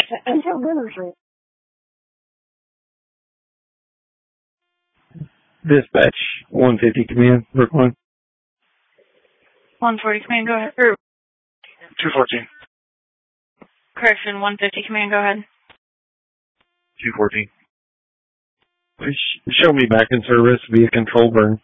Dispatch 150 command, Brooklyn. 140 command, go ahead. Or 214. Correction, 150 command, go ahead. 214. Show me back in service via control burn.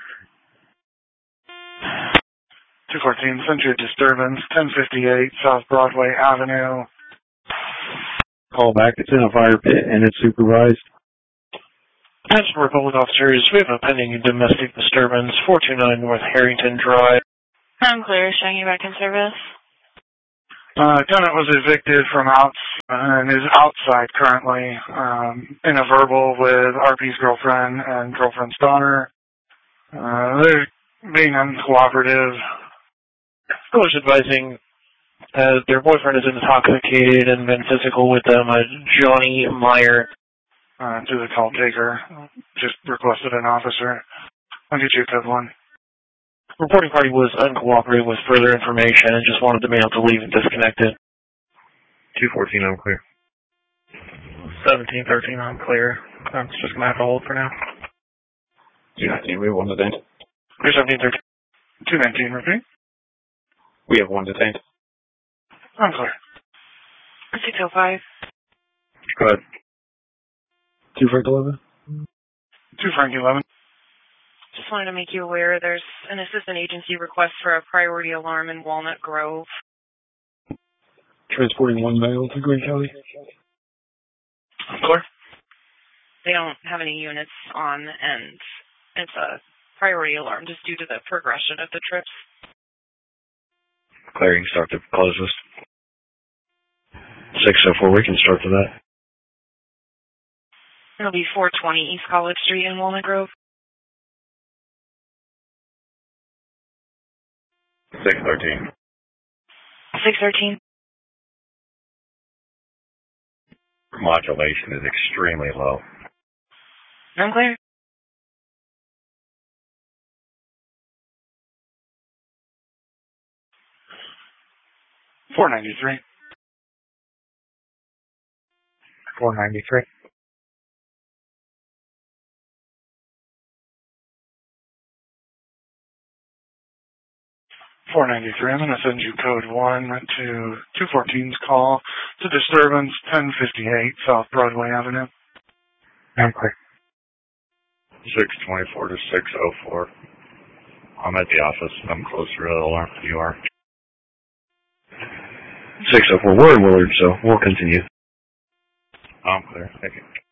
214, Century Disturbance, 1058 South Broadway Avenue. Call back, it's in a fire pit and it's supervised. Attention Republic officers, we have a pending domestic disturbance, 429 North Harrington Drive. I'm clear, showing you back in service. Tenant was evicted from and is outside currently, in a verbal with RP's girlfriend and girlfriend's daughter. They're being uncooperative. Police advising their boyfriend is intoxicated and been physical with them. Johnny Meyer, to the call taker, just requested an officer. I'll get you code 1. Reporting party was uncooperative with further information and just wanted the male to leave and disconnected. 214, I'm clear. 1713, I'm clear. I'm just going to have to hold for now. 219, we have one detained. Clear 1713. 219, repeat. We have one detained. I'm clear. 605. Go ahead. 2 Frank 11. 2 Frank 11. Just wanted to make you aware there's an assistant agency request for a priority alarm in Walnut Grove. Transporting one male to Green County. I'm clear. They don't have any units on, and it's a priority alarm just due to the progression of the trips. Clearing start to close this. 604, we can start to that. It'll be 420 East College Street in Walnut Grove. 613. 613. Modulation is extremely low. I'm clear. 493. 493. 493. I'm going to send you code 1 to 214's call to disturbance 1058 South Broadway Avenue. I'm clear. 624 to 604. I'm at the office. I'm closer to the alarm than you are. 604. We're in Willard, so we'll continue. I'm clear. Thank you.